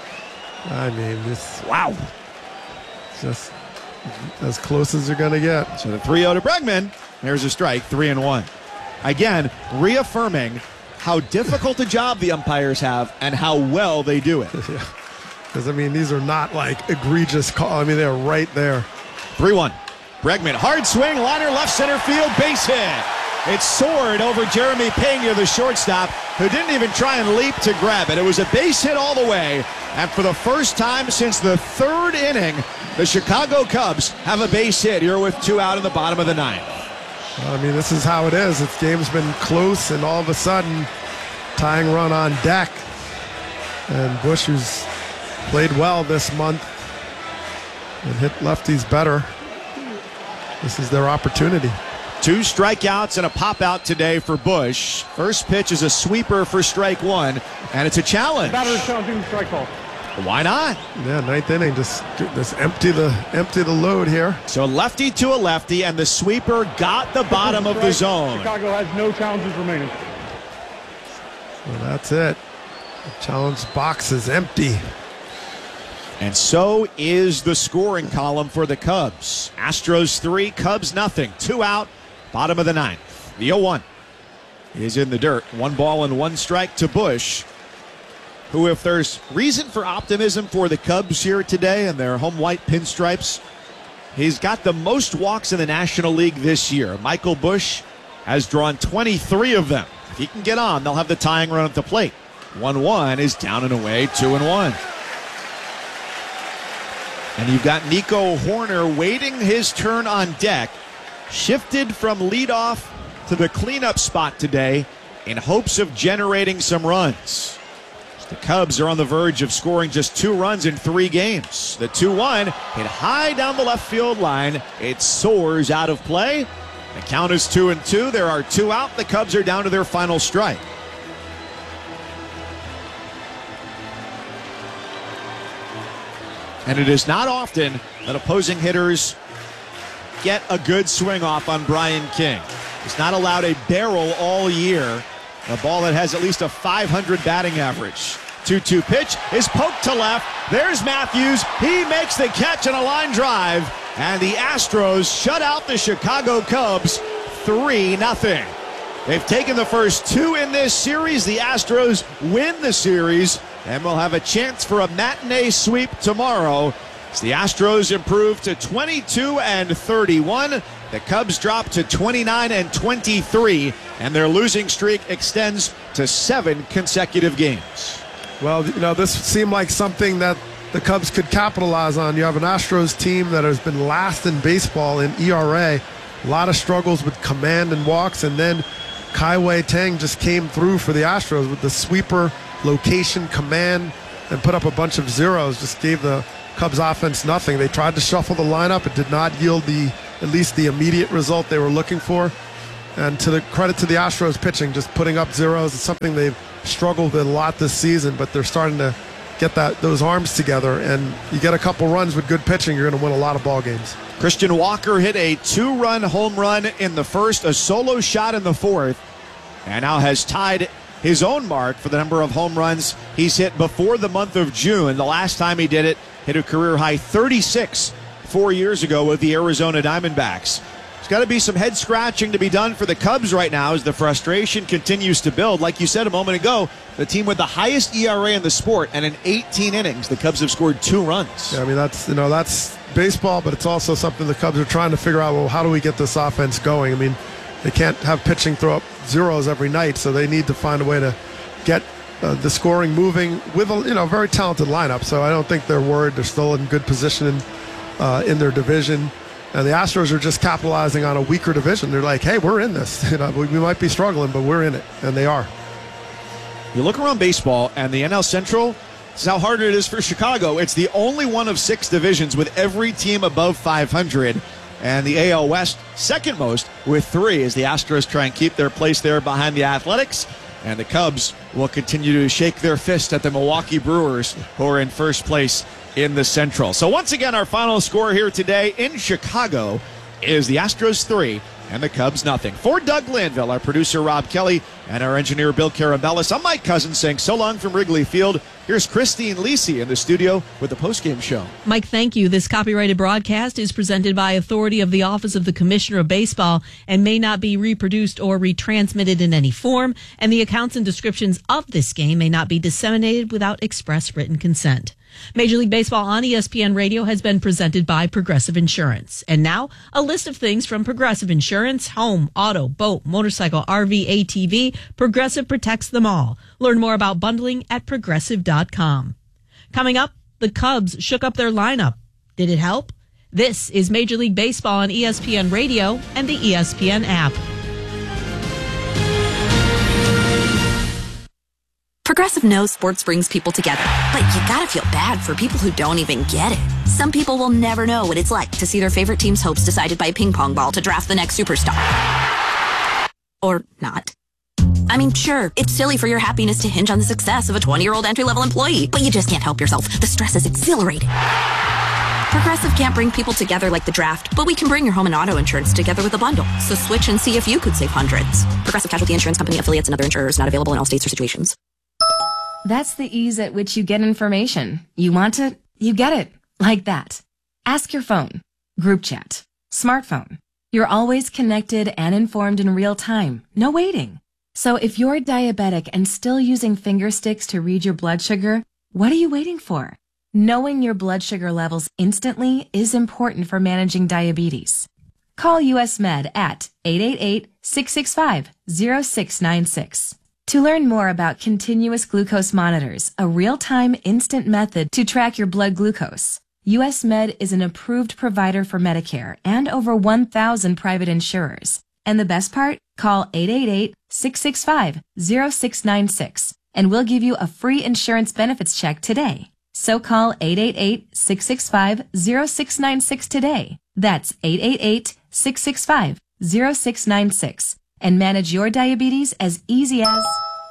I mean, this. Wow. Just as close as you're going to get. So the 3-0 to Bregman. There's a strike, 3-1. Again, reaffirming how difficult a job the umpires have and how well they do it. Because, these are not like egregious calls. They're right there. 3-1. Bregman, hard swing, liner left center field, base hit. It soared over Jeremy Pena, the shortstop, who didn't even try and leap to grab it. It was a base hit all the way. And for the first time since the 3rd inning, the Chicago Cubs have a base hit here with 2 out in the bottom of the 9th. This is how it is. This game's been close, and all of a sudden, tying run on deck. And Bush, who's played well this month and hit lefties better, this is their opportunity. 2 strikeouts and a pop-out today for Bush. First pitch is a sweeper for strike 1, and it's a challenge. Batter's challenging strike call. Why not? Yeah, 9th inning, just empty the load here. So lefty to a lefty, and the sweeper got the bottom of the zone. Chicago has no challenges remaining. Well, that's it. The challenge box is empty. And so is the scoring column for the Cubs. Astros 3, Cubs nothing. 2 out, bottom of the 9th. The 0-1 is in the dirt. 1 ball and 1 strike to Bush, who, if there's reason for optimism for the Cubs here today and their home white pinstripes, he's got the most walks in the National League this year. Michael Bush has drawn 23 of them. If he can get on, they'll have the tying run at the plate. 1-1 is down and away, 2-1. And you've got Nico Horner waiting his turn on deck, shifted from leadoff to the cleanup spot today in hopes of generating some runs. The Cubs are on the verge of scoring just 2 runs in 3 games. The 2-1 hit high down the left field line. It soars out of play. The count is 2-2. There are 2 out. The Cubs are down to their final strike. And it is not often that opposing hitters get a good swing off on Brian King. He's not allowed a barrel all year. A ball that has at least a 500 batting average. 2-2 pitch is poked to left. There's Matthews. He makes the catch on a line drive. And the Astros shut out the Chicago Cubs 3-0. They've taken the first 2 in this series. The Astros win the series and will have a chance for a matinee sweep tomorrow. As the Astros improve to 22-31. The Cubs drop to 29-23, and their losing streak extends to 7 consecutive games. Well, this seemed like something that the Cubs could capitalize on. You have an Astros team that has been last in baseball in ERA. A lot of struggles with command and walks, and then Kai Wei Tang just came through for the Astros with the sweeper location, command, and put up a bunch of zeros. Just gave the Cubs offense nothing. They tried to shuffle the lineup. It did not yield at least the immediate result they were looking for. And to the credit to the Astros pitching, just putting up zeros. It's something they've struggled with a lot this season, but they're starting to get those arms together. And you get a couple runs with good pitching, you're going to win a lot of ball games. Christian Walker hit a 2-run home run in the first, a solo shot in the fourth, and now has tied his own mark for the number of home runs he's hit before the month of June. The last time he did it, hit a career-high 36 4 years ago with the Arizona Diamondbacks. There's got to be some head-scratching to be done for the Cubs right now as the frustration continues to build. Like you said a moment ago, the team with the highest ERA in the sport, and in 18 innings, the Cubs have scored 2 runs. Yeah, I mean, that's baseball, but it's also something the Cubs are trying to figure out, well, how do we get this offense going? I mean, they can't have pitching throw up zeros every night, so they need to find a way to get the scoring moving with a very talented lineup. So I don't think they're worried. They're still in good position in their division. And the Astros are just capitalizing on a weaker division. They're like, hey, we're in this. We might be struggling, but we're in it, and they are. You look around baseball, and the NL Central, this is how hard it is for Chicago. It's the only one of 6 divisions with every team above 500. And the AL West, second most, with 3, as the Astros try and keep their place there behind the Athletics. And the Cubs will continue to shake their fist at the Milwaukee Brewers, who are in first place in the Central. So once again, our final score here today in Chicago is the Astros 3 and the Cubs nothing. For Doug Linville, our producer Rob Kelly, and our engineer Bill Carabellis, I'm Mike Cousins saying so long from Wrigley Field. Here's Christine Lisi in the studio with the postgame show. Mike, thank you. This copyrighted broadcast is presented by authority of the Office of the Commissioner of Baseball and may not be reproduced or retransmitted in any form, and the accounts and descriptions of this game may not be disseminated without express written consent. Major League Baseball on ESPN Radio has been presented by Progressive Insurance. And now, a list of things from Progressive Insurance: home, auto, boat, motorcycle, RV, ATV. Progressive protects them all. Learn more about bundling at Progressive.com. Coming up, the Cubs shook up their lineup. Did it help? This is Major League Baseball on ESPN Radio and the ESPN app. Progressive knows sports brings people together, but you gotta feel bad for people who don't even get it. Some people will never know what it's like to see their favorite team's hopes decided by a ping pong ball to draft the next superstar. Or not. I mean, sure, it's silly for your happiness to hinge on the success of a 20-year-old entry-level employee, but you just can't help yourself. The stress is exhilarating. Progressive can't bring people together like the draft, but we can bring your home and auto insurance together with a bundle. So switch and see if you could save hundreds. Progressive Casualty Insurance Company, affiliates, and other insurers not available in all states or situations. That's the ease at which you get information. You want it, you get it. Like that. Ask your phone. Group chat. Smartphone. You're always connected and informed in real time. No waiting. So if you're diabetic and still using finger sticks to read your blood sugar, what are you waiting for? Knowing your blood sugar levels instantly is important for managing diabetes. Call US Med at 888-665-0696. To learn more about continuous glucose monitors, a real-time instant method to track your blood glucose, US Med is an approved provider for Medicare and over 1,000 private insurers. And the best part? Call 888-665-0696 and we'll give you a free insurance benefits check today. So call 888-665-0696 today. That's 888-665-0696. And manage your diabetes as easy as...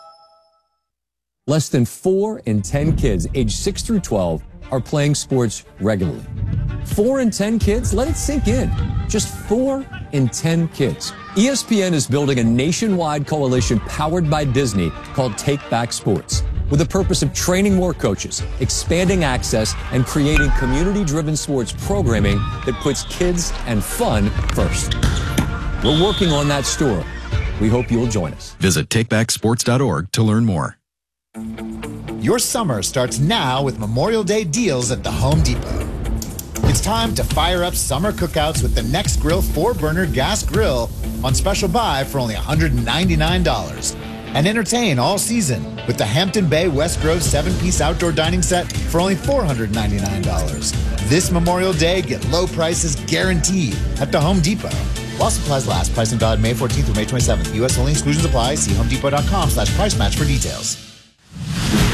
Less than 4 in 10 kids aged 6 through 12 are playing sports regularly. 4 in 10 kids? Let it sink in. Just 4 in 10 kids. ESPN is building a nationwide coalition powered by Disney called Take Back Sports, with the purpose of training more coaches, expanding access, and creating community-driven sports programming that puts kids and fun first. We're working on that story. We hope you'll join us. Visit takebacksports.org to learn more. Your summer starts now with Memorial Day deals at the Home Depot. It's time to fire up summer cookouts with the Next Grill 4-burner gas grill on special buy for only $199. And entertain all season with the Hampton Bay West Grove 7-piece outdoor dining set for only $499. This Memorial Day, get low prices guaranteed at the Home Depot. While supplies last, price and valid May 14th through May 27th. U.S. only, exclusions apply. See homedepot.com/price match for details.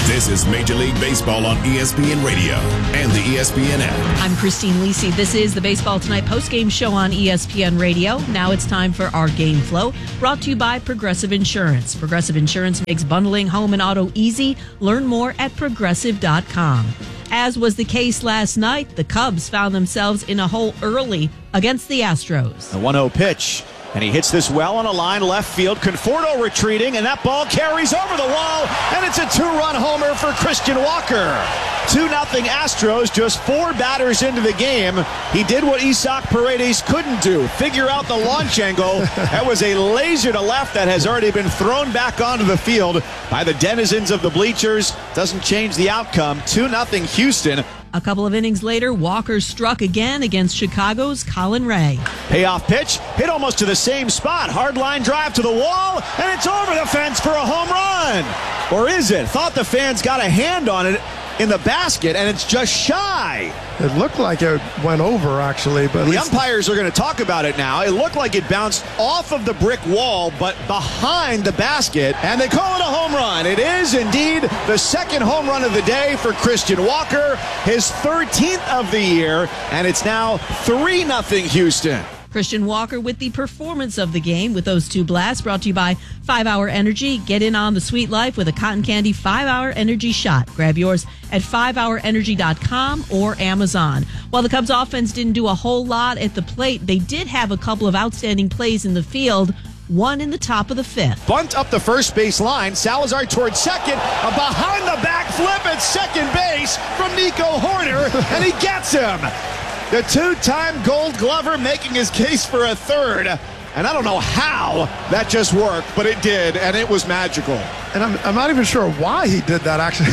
This is Major League Baseball on ESPN Radio and the ESPN app. I'm Christine Lisi. This is the Baseball Tonight postgame show on ESPN Radio. Now it's time for our Game Flow, brought to you by Progressive Insurance. Progressive Insurance makes bundling home and auto easy. Learn more at progressive.com. As was the case last night, the Cubs found themselves in a hole early against the Astros. The 1-0 pitch. And he hits this well on a line left field. Conforto retreating, and that ball carries over the wall, and it's a 2-run homer for Christian Walker. 2-0 Astros, just 4 batters into the game. He did what Isaac Paredes couldn't do, figure out the launch angle. That was a laser to left that has already been thrown back onto the field by the denizens of the bleachers. Doesn't change the outcome. 2-0 Houston. A couple of innings later, Walker struck again against Chicago's Colin Ray. Payoff pitch, hit almost to the same spot. Hard line drive to the wall, and it's over the fence for a home run. Or is it? Thought the fans got a hand on it in the basket, and it's just shy. It looked like it went over, actually. But the umpires are going to talk about it now. It looked like it bounced off of the brick wall, but behind the basket, and they call it a home run. It is indeed the second home run of the day for Christian Walker, his 13th of the year, and it's now 3-0 Houston. Christian Walker with the performance of the game with those 2 blasts, brought to you by 5-Hour Energy. Get in on the sweet life with a cotton candy 5-Hour Energy shot. Grab yours at 5hourenergy.com or Amazon. While the Cubs offense didn't do a whole lot at the plate, they did have a couple of outstanding plays in the field. One in the top of the 5th. Bunt up the first base line. Salazar towards second. A behind the back flip at second base from Nico Horner, and he gets him. The 2-time Gold Glover making his case for a third. And I don't know how that just worked, but it did, and it was magical. And I'm not even sure why he did that, actually.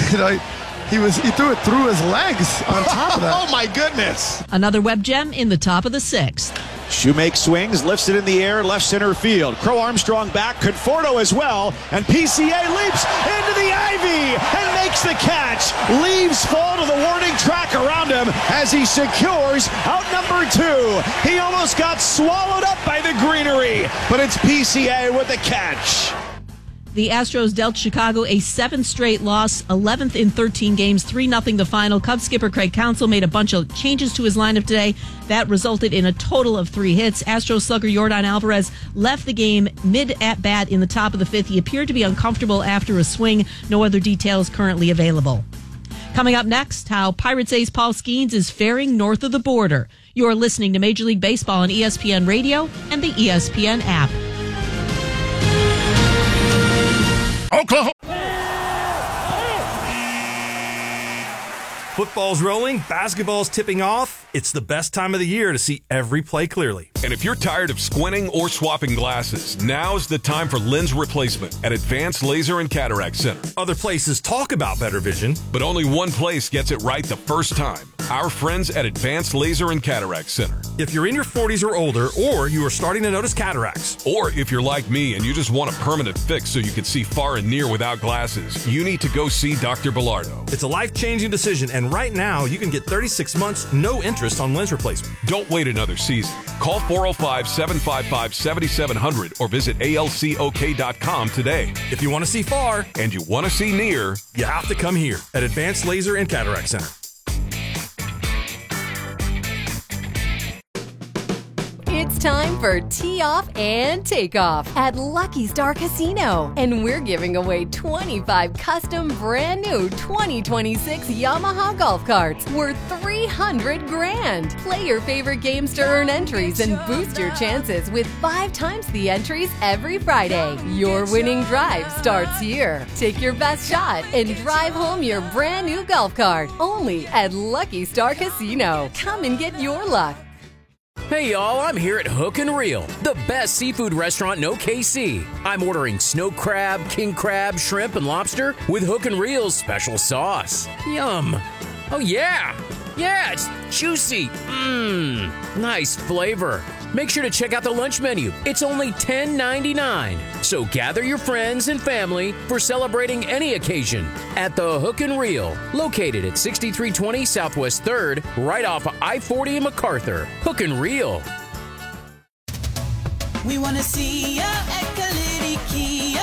He threw it through his legs on top of that. Oh, my goodness. Another web gem in the top of the 6th. Shoemake swings, lifts it in the air, left center field. Crow Armstrong back, Conforto as well, and PCA leaps into the ivy and makes the catch. Leaves fall to the warning track around him as he secures out number 2. He almost got swallowed up by the greenery, but it's PCA with the catch. The Astros dealt Chicago a 7th straight loss, 11th in 13 games, 3-0 the final. Cubs skipper Craig Counsell made a bunch of changes to his lineup today. That resulted in a total of 3 hits. Astros slugger Yordan Alvarez left the game mid-at-bat in the top of the 5th. He appeared to be uncomfortable after a swing. No other details currently available. Coming up next, how Pirates ace Paul Skeens is faring north of the border. You're listening to Major League Baseball on ESPN Radio and the ESPN app. Oklahoma. Football's rolling, basketball's tipping off. It's the best time of the year to see every play clearly. And if you're tired of squinting or swapping glasses, now's the time for lens replacement at Advanced Laser and Cataract Center. Other places talk about better vision, but only one place gets it right the first time. Our friends at Advanced Laser and Cataract Center. If you're in your 40s or older, or you are starting to notice cataracts, or if you're like me and you just want a permanent fix so you can see far and near without glasses, you need to go see Dr. Bilardo. It's a life-changing decision, and right now you can get 36 months, no interest on lens replacement. Don't wait another season. Call 405-755-7700 or visit alcok.com today. If you want to see far and you want to see near, you have to come here at Advanced Laser and Cataract Center. It's time for Tee Off and Take Off at Lucky Star Casino. And we're giving away 25 custom brand new 2026 Yamaha golf carts worth $300 grand. Play your favorite games to earn entries and boost your chances with 5 times the entries every Friday. Your winning drive starts here. Take your best shot and drive home your brand new golf cart. Only at Lucky Star Casino. Come and get your luck. Hey y'all, I'm here at Hook and Reel, the best seafood restaurant in OKC. I'm ordering snow crab, king crab, shrimp, and lobster with Hook and Reel's special sauce. Yum. Oh yeah, it's juicy. Nice flavor. Make sure to check out the lunch menu. It's only $10.99. So gather your friends and family for celebrating any occasion at the Hook and Reel, located at 6320 Southwest 3rd, right off of I-40 in MacArthur. Hook and Reel. We want to see ya at Kalidi Kia. Hey, Corey.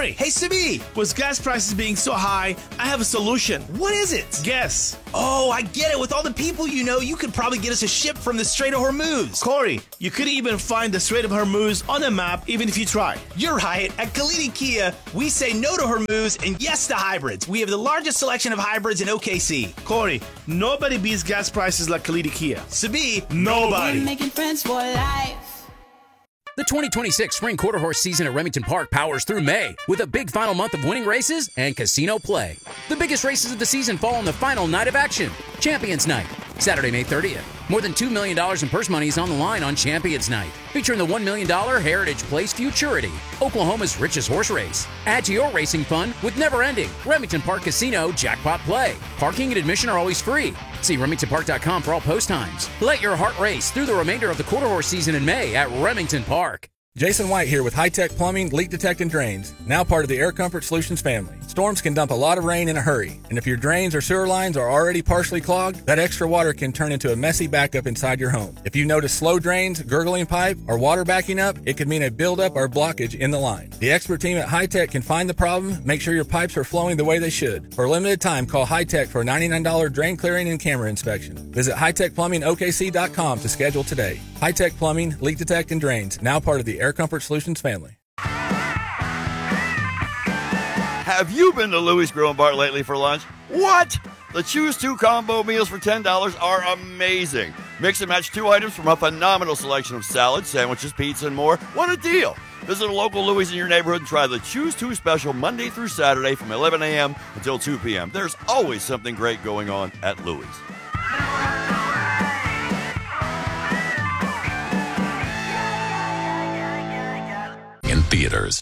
Corey. Hey, Sibi. With gas prices being so high, I have a solution. What is it? Guess. Oh, I get it. With all the people you know, you could probably get us a ship from the Strait of Hormuz. Corey, you could even find the Strait of Hormuz on a map even if you try. You're right. At Kalidi Kia, we say no to Hormuz and yes to hybrids. We have the largest selection of hybrids in OKC. Corey, nobody beats gas prices like Kalidi Kia. Sibi, nobody. We're making friends for life. The 2026 Spring Quarter Horse season at Remington Park powers through May with a big final month of winning races and casino play. The biggest races of the season fall on the final night of action, Champions Night, Saturday, May 30th. More than $2 million in purse money is on the line on Champions Night, featuring the $1 million Heritage Place Futurity, Oklahoma's richest horse race. Add to your racing fun with never-ending Remington Park Casino Jackpot Play. Parking and admission are always free. See RemingtonPark.com for all post times. Let your heart race through the remainder of the quarter horse season in May at Remington Park. Jason White here with High Tech Plumbing, Leak Detect and Drains, now part of the Air Comfort Solutions family. Storms can dump a lot of rain in a hurry, and if your drains or sewer lines are already partially clogged, that extra water can turn into a messy backup inside your home. If you notice slow drains, gurgling pipe, or water backing up, it could mean a buildup or blockage in the line. The expert team at High Tech can find the problem, make sure your pipes are flowing the way they should. For a limited time, call High Tech for a $99 drain clearing and camera inspection. Visit hightechplumbingokc.com to schedule today. High Tech Plumbing, Leak Detect and Drains, now part of the Air Comfort Solutions family. Have you been to Louis Grill and Bar lately for lunch? What? The Choose 2 combo meals for $10 are amazing. Mix and match 2 items from a phenomenal selection of salads, sandwiches, pizza, and more. What a deal! Visit a local Louis in your neighborhood and try the Choose 2 special Monday through Saturday from 11 a.m. until 2 p.m. There's always something great going on at Louis. In theaters.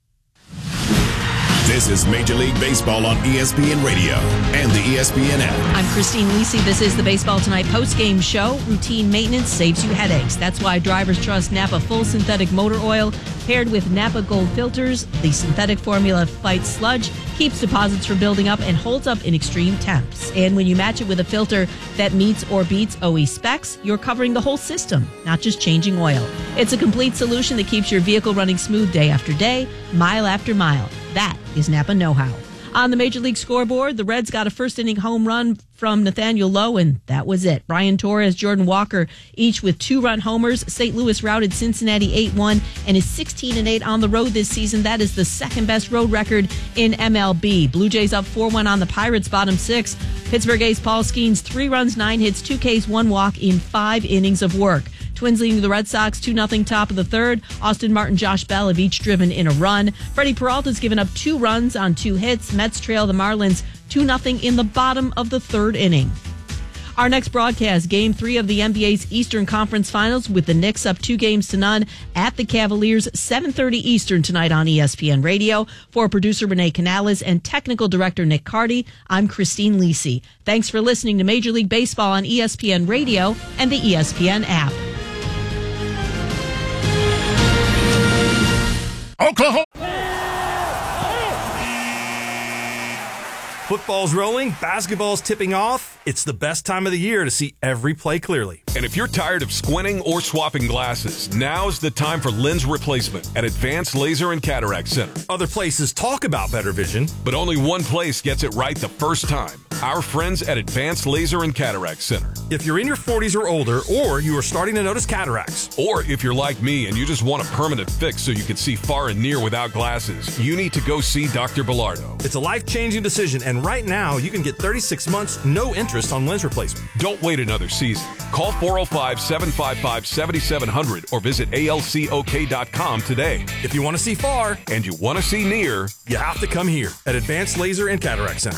This is Major League Baseball on ESPN Radio and the ESPN app. I'm Christine Lisi. This is the Baseball Tonight post-game show. Routine maintenance saves you headaches. That's why drivers trust Napa Full Synthetic Motor Oil. Paired with Napa Gold filters, the synthetic formula fights sludge, keeps deposits from building up, and holds up in extreme temps. And when you match it with a filter that meets or beats OE specs, you're covering the whole system, not just changing oil. It's a complete solution that keeps your vehicle running smooth day after day, mile after mile. That is Napa know-how. On the Major League scoreboard, the Reds got a first-inning home run from Nathaniel Lowe, and that was it. Brian Torres, Jordan Walker, each with 2-run homers. St. Louis routed Cincinnati 8-1 and is 16-8 on the road this season. That is the second-best road record in MLB. Blue Jays up 4-1 on the Pirates, bottom 6. Pittsburgh ace Paul Skeens, 3 runs, 9 hits, 2 Ks, 1 walk in 5 innings of work. Twins leading the Red Sox 2-0 top of the third. Austin Martin, Josh Bell have each driven in a run. Freddie Peralta's given up 2 runs on 2 hits. Mets trail the Marlins 2-0 in the bottom of the third inning. Our next broadcast, Game 3 of the NBA's Eastern Conference Finals, with the Knicks up 2-0 at the Cavaliers, 7:30 Eastern tonight on ESPN Radio. For producer Renee Canales and technical director Nick Carty, I'm Christine Lisi. Thanks for listening to Major League Baseball on ESPN Radio and the ESPN app. Oklahoma. Football's rolling, basketball's tipping off. It's the best time of the year to see every play clearly. And if you're tired of squinting or swapping glasses, now's the time for lens replacement at Advanced Laser and Cataract Center. Other places talk about better vision, but only one place gets it right the first time. Our friends at Advanced Laser and Cataract Center. If you're in your 40s or older, or you are starting to notice cataracts, or if you're like me and you just want a permanent fix so you can see far and near without glasses, you need to go see Dr. Bilardo. It's a life-changing decision, and right now you can get 36 months, no interest on lens replacement. Don't wait another season. Call 405-755-7700 or visit alcok.com today. If you want to see far and you want to see near, you have to come here at Advanced Laser and Cataract Center.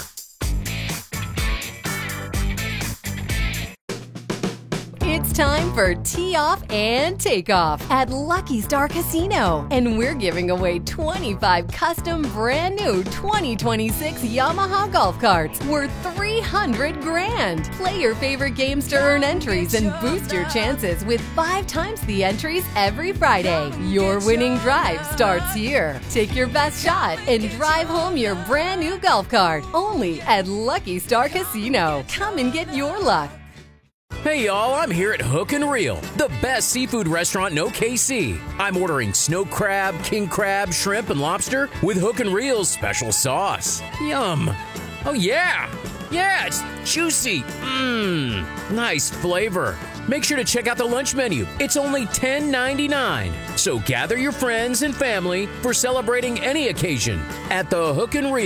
It's time for Tee Off and Takeoff at Lucky Star Casino. And we're giving away 25 custom brand new 2026 Yamaha golf carts worth $300 grand. Play your favorite games to earn entries and boost your chances with 5 times the entries every Friday. Your winning drive starts here. Take your best shot and drive home your brand new golf cart. Only at Lucky Star Casino. Come and get your luck. Hey y'all, I'm here at Hook and Reel, the best seafood restaurant in OKC. I'm ordering snow crab, king crab, shrimp, and lobster with Hook and Reel's special sauce. Yum. Oh yeah. Yeah, it's juicy. Nice flavor. Make sure to check out the lunch menu. It's only $10.99. So gather your friends and family for celebrating any occasion at the Hook and Reel.